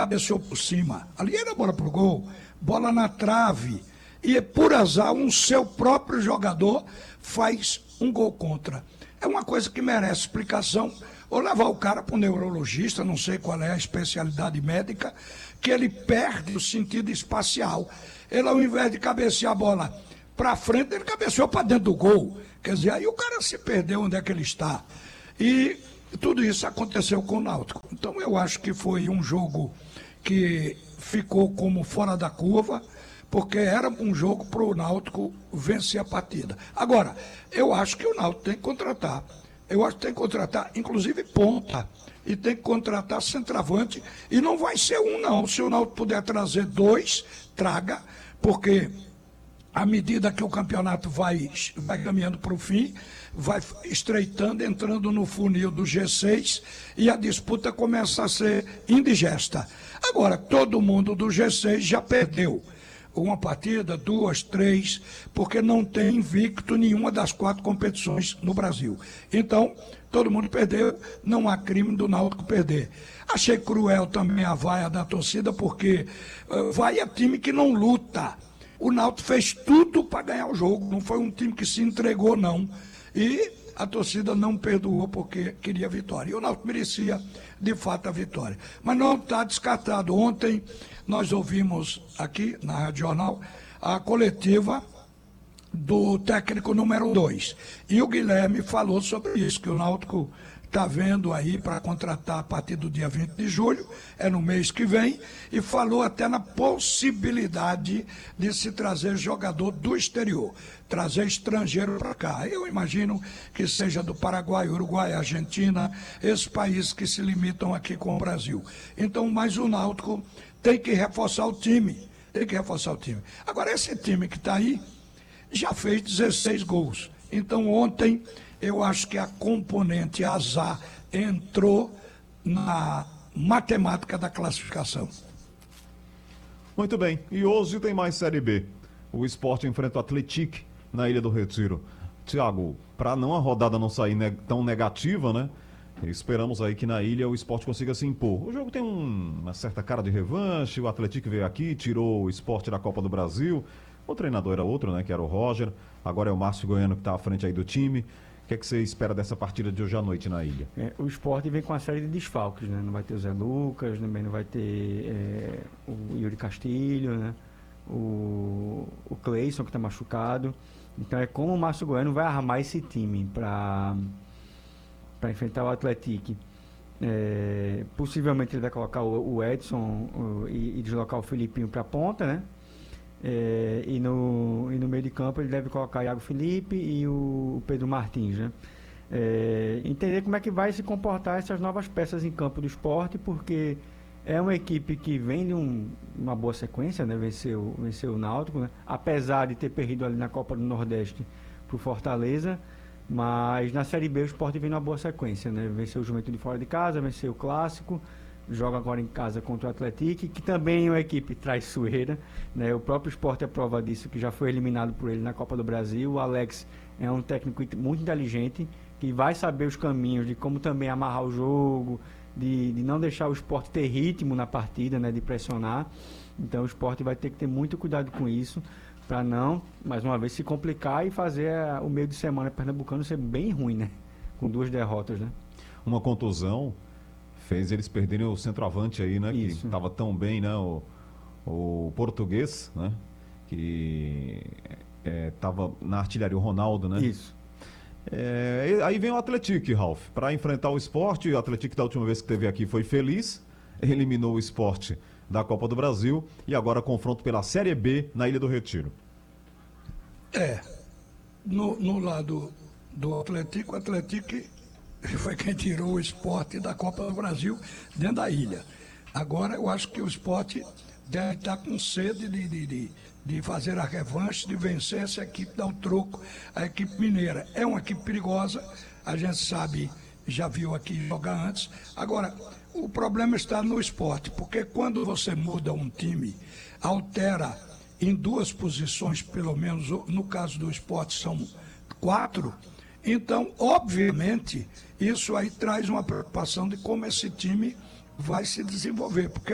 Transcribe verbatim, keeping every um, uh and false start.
cabeceou por cima. Ali era bola pro gol, bola na trave. E por azar, um seu próprio jogador faz um gol contra. É uma coisa que merece explicação. Ou levar o cara para um neurologista, não sei qual é a especialidade médica, que ele perde o sentido espacial. Ele, ao invés de cabecear a bola para frente, ele cabeceou para dentro do gol. Quer dizer, aí o cara se perdeu onde é que ele está. E tudo isso aconteceu com o Náutico. Então eu acho que foi um jogo que ficou como fora da curva, porque era um jogo para o Náutico vencer a partida. Agora, eu acho que o Náutico tem que contratar. Eu acho que tem que contratar, inclusive, ponta. E tem que contratar centroavante. E não vai ser um, não. Se o Náutico puder trazer dois, traga, porque à medida que o campeonato vai, vai caminhando para o fim, vai estreitando, entrando no funil do G seis e a disputa começa a ser indigesta. Agora, todo mundo do G seis já perdeu uma partida, duas, três, porque não tem invicto nenhuma das quatro competições no Brasil. Então, todo mundo perdeu, não há crime do Náutico perder. Achei cruel também a vaia da torcida, porque uh, vai é time que não luta. O Náutico fez tudo para ganhar o jogo, não foi um time que se entregou, não. E a torcida não perdoou porque queria vitória. E o Náutico merecia, de fato, a vitória. Mas não está descartado. Ontem nós ouvimos aqui na Rádio Jornal a coletiva do técnico número dois. E o Guilherme falou sobre isso, que o Náutico está vendo aí para contratar a partir do dia vinte de julho, é no mês que vem, e falou até na possibilidade de se trazer jogador do exterior, trazer estrangeiro para cá. Eu imagino que seja do Paraguai, Uruguai, Argentina, esses países que se limitam aqui com o Brasil. Então, mas o Náutico tem que reforçar o time, tem que reforçar o time. Agora, esse time que está aí já fez dezesseis gols. Então, ontem, eu acho que a componente azar entrou na matemática da classificação. Muito bem. E hoje tem mais Série B. O Sport enfrenta o Atlético na Ilha do Retiro. Thiago, para não a rodada não sair ne- tão negativa, né? Esperamos aí que na ilha o Sport consiga se impor. O jogo tem um, uma certa cara de revanche. O Atlético veio aqui, tirou o Sport da Copa do Brasil. O treinador era outro, né? Que era o Roger. Agora é o Márcio Goiano que está à frente aí do time. O que é que você espera dessa partida de hoje à noite na ilha? É, o Sport vem com uma série de desfalques, né? Não vai ter o Zé Lucas, também não vai ter é, o Yuri Castilho, né? O, o Cleison, que está machucado. Então é como o Márcio Goiano vai armar esse time para para enfrentar o Atlético. É, possivelmente ele vai colocar o, o Edson o, e, e deslocar o Filipinho para a ponta, né? É, e, no, e no meio de campo ele deve colocar o Iago Felipe e o Pedro Martins, né? É, entender como é que vai se comportar essas novas peças em campo do Sport, porque é uma equipe que vem de um, uma boa sequência, né? Venceu, venceu o Náutico, né? Apesar de ter perdido ali na Copa do Nordeste para o Fortaleza, mas na Série B o Sport vem numa boa sequência, né? Venceu o Juventude fora de casa, venceu o Clássico, joga agora em casa contra o Atlético, que também é uma equipe traiçoeira, né? O próprio Sport é prova disso, que já foi eliminado por ele na Copa do Brasil. O Alex é um técnico muito inteligente, que vai saber os caminhos de como também amarrar o jogo, de, de não deixar o Sport ter ritmo na partida, né? De pressionar. Então o Sport vai ter que ter muito cuidado com isso, para não, mais uma vez, se complicar e fazer a, o meio de semana pernambucano ser bem ruim, né? Com duas derrotas, né? Uma contusão fez eles perderem o centroavante aí, né? Isso. Que estava tão bem, né? O, o português, né? Que estava é, na artilharia, o Ronaldo, né? Isso. É, aí vem o Atlético, Ralf, para enfrentar o Sport. O Atlético, da última vez que esteve aqui, foi feliz, eliminou o Sport da Copa do Brasil e agora confronto pela Série B na Ilha do Retiro. É, no, no lado do Atlético, o Atlético foi quem tirou o Sport da Copa do Brasil dentro da ilha. Agora eu acho que o Sport deve estar com sede de, de, de, de fazer a revanche, de vencer essa equipe, dar o troco, a equipe mineira. É uma equipe perigosa, a gente sabe, já viu aqui jogar antes. Agora, o problema está no Sport, porque quando você muda um time, altera em duas posições, pelo menos, no caso do Sport são quatro, então, obviamente, isso aí traz uma preocupação de como esse time vai se desenvolver, porque